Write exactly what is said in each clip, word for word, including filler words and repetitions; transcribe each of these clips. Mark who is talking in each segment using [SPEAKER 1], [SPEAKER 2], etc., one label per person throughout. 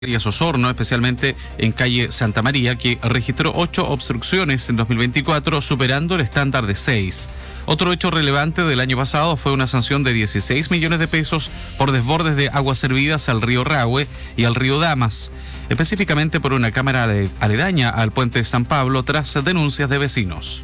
[SPEAKER 1] Osorno, especialmente en calle Santa María, que registró ocho obstrucciones en dos mil veinticuatro, superando el estándar de seis. Otro hecho relevante del año pasado fue una sanción de dieciséis millones de pesos por desbordes de aguas servidas al río Rahue y al río Damas, específicamente por una cámara aledaña al puente de San Pablo tras denuncias de vecinos.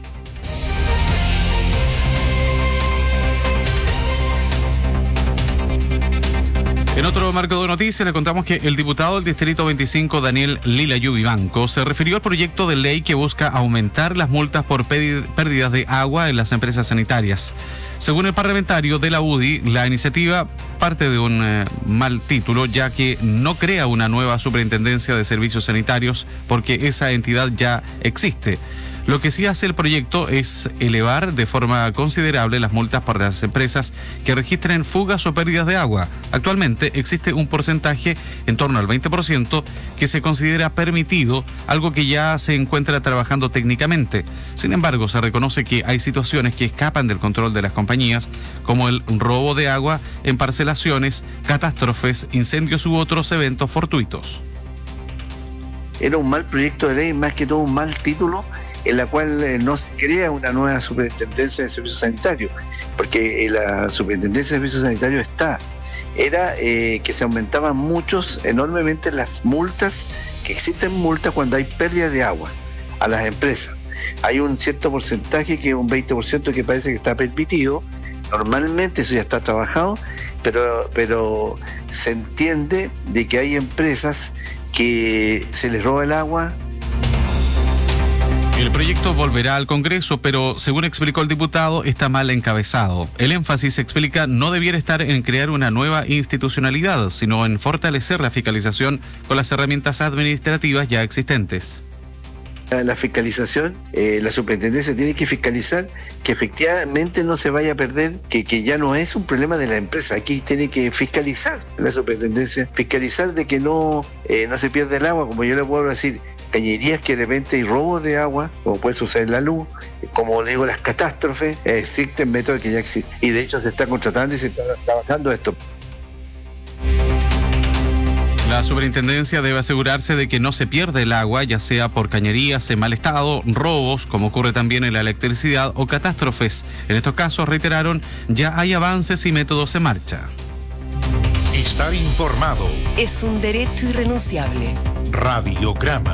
[SPEAKER 1] En otro marco de noticias le contamos que el diputado del Distrito veinticinco, Daniel Lilayú Vivanco, se refirió al proyecto de ley que busca aumentar las multas por pérdidas de agua en las empresas sanitarias. Según el parlamentario de la U D I, la iniciativa parte de un eh, mal título, ya que no crea una nueva superintendencia de servicios sanitarios porque esa entidad ya existe. Lo que sí hace el proyecto es elevar de forma considerable las multas para las empresas que registren fugas o pérdidas de agua. Actualmente existe un porcentaje en torno al veinte por ciento que se considera permitido, algo que ya se encuentra trabajando técnicamente. Sin embargo, se reconoce que hay situaciones que escapan del control de las compañías, como el robo de agua en parcelaciones, catástrofes, incendios u otros eventos fortuitos.
[SPEAKER 2] Era un mal proyecto de ley, más que todo un mal título, en la cual eh, no se crea una nueva superintendencia de servicios sanitarios, porque eh, la superintendencia de servicios sanitarios está. Era eh, que se aumentaban muchos, enormemente las multas, que existen multas cuando hay pérdida de agua a las empresas. Hay un cierto porcentaje, que es un veinte por ciento, que parece que está permitido. Normalmente eso ya está trabajado, pero, pero se entiende de que hay empresas que se les roba el agua.
[SPEAKER 1] El proyecto volverá al Congreso, pero según explicó el diputado, está mal encabezado. El énfasis, explica, no debiera estar en crear una nueva institucionalidad, sino en fortalecer la fiscalización con las herramientas administrativas ya existentes.
[SPEAKER 2] La fiscalización, eh, la superintendencia tiene que fiscalizar que efectivamente no se vaya a perder, que, que ya no es un problema de la empresa. Aquí tiene que fiscalizar la superintendencia, fiscalizar de que no, eh, no se pierde el agua, como yo le puedo decir, cañerías que de repente hay robos de agua, como puede suceder en la luz, como le digo, las catástrofes, eh, existen métodos que ya existen. Y de hecho se está contratando y se está trabajando esto.
[SPEAKER 1] La superintendencia debe asegurarse de que no se pierde el agua, ya sea por cañerías en mal estado, robos, como ocurre también en la electricidad, o catástrofes. En estos casos, reiteraron, ya hay avances y métodos en marcha.
[SPEAKER 3] Estar informado
[SPEAKER 4] es un derecho irrenunciable.
[SPEAKER 3] Radiograma.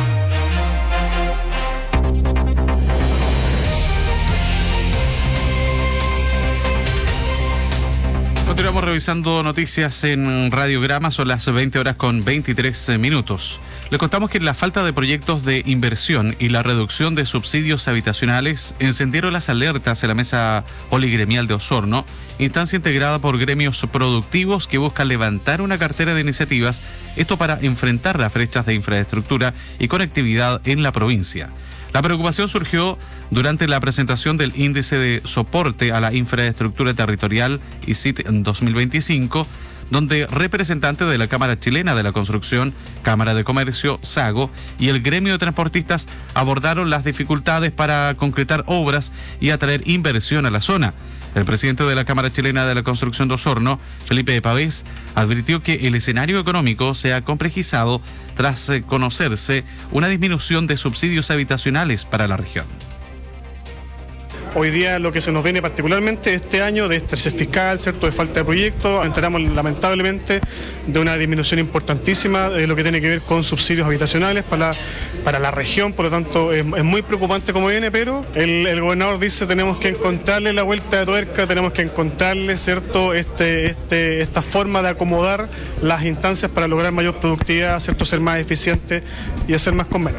[SPEAKER 1] Continuamos revisando noticias en Radiograma, son las veinte horas con veintitrés minutos. Le contamos que la falta de proyectos de inversión y la reducción de subsidios habitacionales encendieron las alertas en la Mesa Poligremial de Osorno, instancia integrada por gremios productivos que buscan levantar una cartera de iniciativas, esto para enfrentar las brechas de infraestructura y conectividad en la provincia. La preocupación surgió durante la presentación del Índice de Soporte a la Infraestructura Territorial I S I T dos mil veinticinco, donde representantes de la Cámara Chilena de la Construcción, Cámara de Comercio, SAGO y el gremio de transportistas abordaron las dificultades para concretar obras y atraer inversión a la zona. El presidente de la Cámara Chilena de la Construcción de Osorno, Felipe Pavés, advirtió que el escenario económico se ha complejizado tras conocerse una disminución de subsidios habitacionales para la región.
[SPEAKER 5] Hoy día lo que se nos viene particularmente este año de estrés fiscal, ¿cierto?, de falta de proyectos, enteramos lamentablemente de una disminución importantísima de lo que tiene que ver con subsidios habitacionales para la, para la región, por lo tanto es, es muy preocupante como viene, pero el, el gobernador dice tenemos que encontrarle la vuelta de tuerca, tenemos que encontrarle, ¿cierto?, este, este, esta forma de acomodar las instancias para lograr mayor productividad, ¿cierto?, ser más eficiente y hacer más con menos.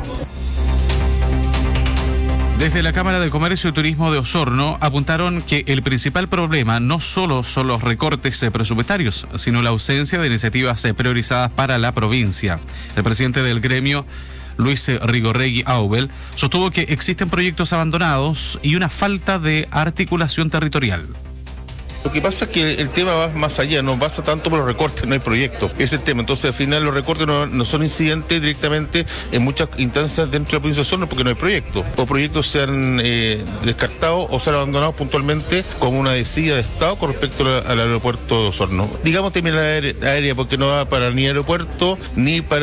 [SPEAKER 1] Desde la Cámara de Comercio y Turismo de Osorno apuntaron que el principal problema no solo son los recortes presupuestarios, sino la ausencia de iniciativas priorizadas para la provincia. El presidente del gremio, Luis Rigorregui Aubel, sostuvo que existen proyectos abandonados y una falta de articulación territorial.
[SPEAKER 6] Lo que pasa es que el tema va más allá, no pasa tanto por los recortes, no hay proyectos. Ese es el tema. Entonces, al final, los recortes no, no son incidentes directamente en muchas instancias dentro de la provincia de Osorno porque no hay proyectos. O proyectos se han eh, descartado o se han abandonado puntualmente como una decisión de Estado con respecto al aeropuerto de Osorno. Digamos terminal aérea, porque no va para ni aeropuerto ni para